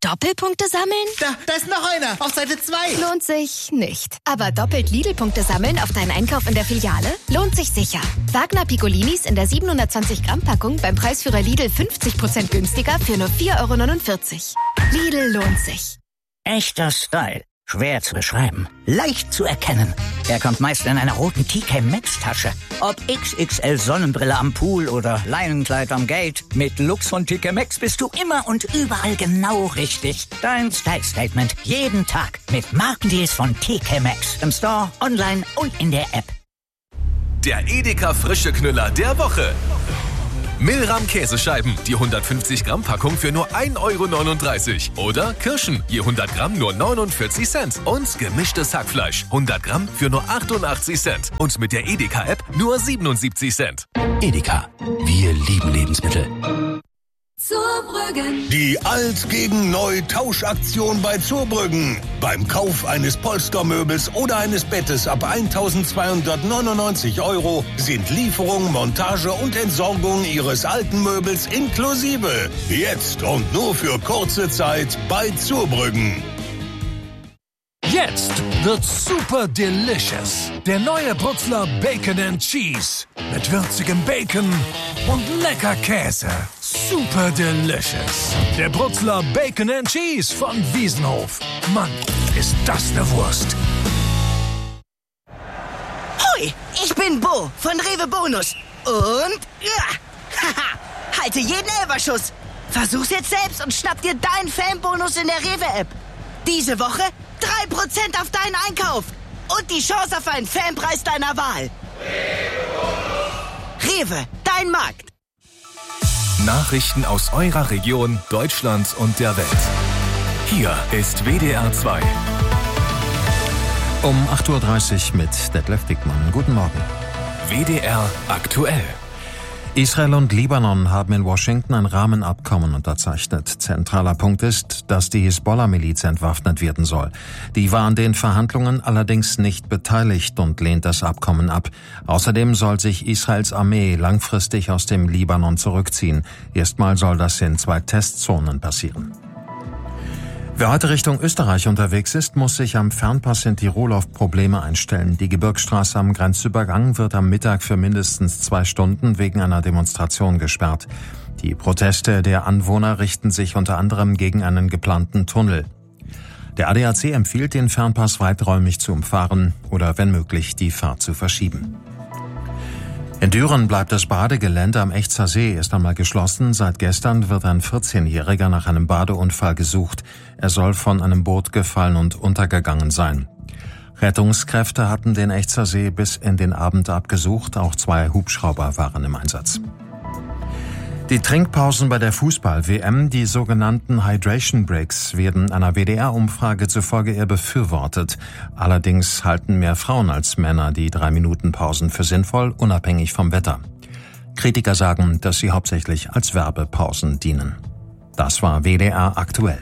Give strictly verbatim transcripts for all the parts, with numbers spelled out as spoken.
Doppelpunkte sammeln? Da, da ist noch einer. Auf Seite zwei. Lohnt sich nicht. Aber doppelt Lidl-Punkte sammeln auf deinen Einkauf in der Filiale? Lohnt sich sicher. Wagner Piccolinis in der siebenhundertzwanzig Gramm Packung beim Preisführer Lidl fünfzig Prozent günstiger für nur vier Euro neunundvierzig. Lidl lohnt sich. Echter Style. Schwer zu beschreiben. Leicht zu erkennen. Er kommt meist in einer roten T K Maxx Tasche. Ob X X L Sonnenbrille am Pool oder Leinenkleid am Gate. Mit Lux von T K Maxx bist du immer und überall genau richtig. Dein Style Statement. Jeden Tag. Mit Markendeals von T K Maxx. Im Store, online und in der App. Der Edeka frische Knüller der Woche. Milram Käsescheiben, die hundertfünfzig Gramm Packung für nur ein Euro neununddreißig. Oder Kirschen, je hundert Gramm nur neunundvierzig Cent. Und gemischtes Hackfleisch, hundert Gramm für nur achtundachtzig Cent. Und mit der Edeka-App nur siebenundsiebzig Cent. Edeka, wir lieben Lebensmittel. Zurbrüggen. Die Alt gegen Neu Tauschaktion bei Zurbrüggen. Beim Kauf eines Polstermöbels oder eines Bettes ab eintausendzweihundertneunundneunzig Euro sind Lieferung, Montage und Entsorgung Ihres alten Möbels inklusive. Jetzt und nur für kurze Zeit bei Zurbrüggen. Jetzt wird's super delicious. Der neue Brutzler Bacon and Cheese. Mit würzigem Bacon und lecker Käse. Super delicious. Der Brutzler Bacon and Cheese von Wiesenhof. Mann, ist das eine Wurst. Hoi, ich bin Bo von Rewe Bonus. Und, ja, haha, halte jeden Elferschuss. Versuch's jetzt selbst und schnapp dir deinen Fanbonus in der Rewe-App. Diese Woche drei Prozent auf deinen Einkauf. Und die Chance auf einen Fanpreis deiner Wahl. Rewe, dein Markt. Nachrichten aus eurer Region, Deutschland und der Welt. Hier ist W D R zwei. Um acht Uhr dreißig mit Detlef Dickmann. Guten Morgen. W D R aktuell. Israel und Libanon haben in Washington ein Rahmenabkommen unterzeichnet. Zentraler Punkt ist, dass die Hisbollah-Miliz entwaffnet werden soll. Die war an den Verhandlungen allerdings nicht beteiligt und lehnt das Abkommen ab. Außerdem soll sich Israels Armee langfristig aus dem Libanon zurückziehen. Erstmal soll das in zwei Testzonen passieren. Wer heute Richtung Österreich unterwegs ist, muss sich am Fernpass in Tirol auf Probleme einstellen. Die Gebirgsstraße am Grenzübergang wird am Mittag für mindestens zwei Stunden wegen einer Demonstration gesperrt. Die Proteste der Anwohner richten sich unter anderem gegen einen geplanten Tunnel. Der A D A C empfiehlt, den Fernpass weiträumig zu umfahren oder wenn möglich die Fahrt zu verschieben. In Düren bleibt das Badegelände am Echtzer See erst einmal geschlossen. Seit gestern wird ein vierzehnjähriger nach einem Badeunfall gesucht. Er soll von einem Boot gefallen und untergegangen sein. Rettungskräfte hatten den Echtzer See bis in den Abend abgesucht. Auch zwei Hubschrauber waren im Einsatz. Die Trinkpausen bei der Fußball-W M, die sogenannten Hydration Breaks, werden einer W D R-Umfrage zufolge eher befürwortet. Allerdings halten mehr Frauen als Männer die Drei-Minuten-Pausen für sinnvoll, unabhängig vom Wetter. Kritiker sagen, dass sie hauptsächlich als Werbepausen dienen. Das war W D R aktuell.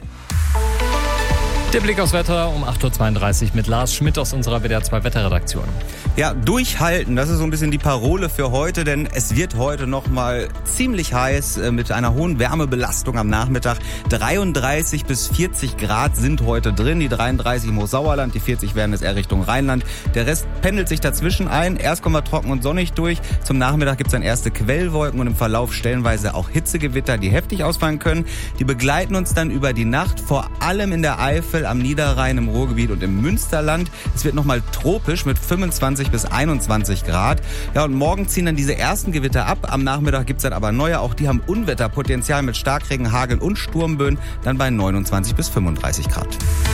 Der Blick aufs Wetter um acht Uhr zweiunddreißig mit Lars Schmidt aus unserer W D R zwei Wetterredaktion. Ja, durchhalten, das ist so ein bisschen die Parole für heute, denn es wird heute nochmal ziemlich heiß mit einer hohen Wärmebelastung am Nachmittag. dreiunddreißig bis vierzig Grad sind heute drin, die dreiunddreißig im Hochsauerland, die vierzig werden es eher Richtung Rheinland. Der Rest pendelt sich dazwischen ein, erst kommen wir trocken und sonnig durch. Zum Nachmittag gibt es dann erste Quellwolken und im Verlauf stellenweise auch Hitzegewitter, die heftig ausfallen können. Die begleiten uns dann über die Nacht, vor allem in der Eifel, am Niederrhein, im Ruhrgebiet und im Münsterland. Es wird nochmal tropisch mit fünfundzwanzig bis einundzwanzig Grad. Ja, und morgen ziehen dann diese ersten Gewitter ab. Am Nachmittag gibt's dann aber neue. Auch die haben Unwetterpotenzial mit Starkregen, Hageln und Sturmböen. Dann bei neunundzwanzig bis fünfunddreißig Grad.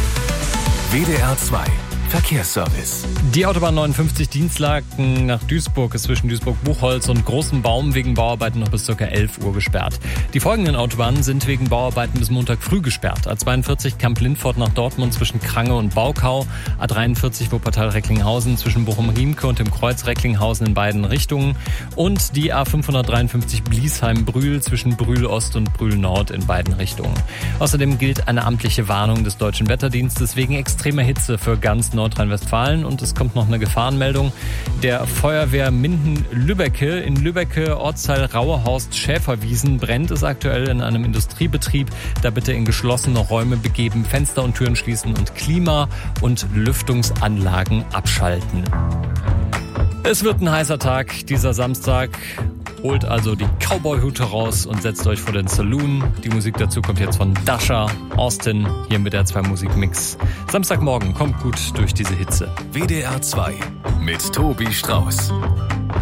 W D R zwei Verkehrsservice. Die Autobahn neunundfünfzig Dienstlaken nach Duisburg ist zwischen Duisburg-Buchholz und Großem Baum wegen Bauarbeiten noch bis ca. elf Uhr gesperrt. Die folgenden Autobahnen sind wegen Bauarbeiten bis Montag früh gesperrt. A zweiundvierzig Kamp-Lindfort nach Dortmund zwischen Krange und Baukau. A dreiundvierzig Wuppertal-Recklinghausen zwischen Bochum-Riemke und dem Kreuz Recklinghausen in beiden Richtungen. Und die A fünfhundertdreiundfünfzig Bliesheim-Brühl zwischen Brühl-Ost und Brühl-Nord in beiden Richtungen. Außerdem gilt eine amtliche Warnung des Deutschen Wetterdienstes wegen extremer Hitze für ganz Nordrhein-Westfalen. Und es kommt noch eine Gefahrenmeldung der Feuerwehr Minden-Lübbecke. In Lübbecke, Ortsteil Rauehorst-Schäferwiesen, brennt es aktuell in einem Industriebetrieb. Da bitte in geschlossene Räume begeben, Fenster und Türen schließen und Klima- und Lüftungsanlagen abschalten. Es wird ein heißer Tag dieser Samstag. Holt also die Cowboy-Hute raus und setzt euch vor den Saloon. Die Musik dazu kommt jetzt von Dasha, Austin, hier mit der zwei Musik-Mix. Samstagmorgen kommt gut durch diese Hitze. W D R zwei mit Tobi Strauß.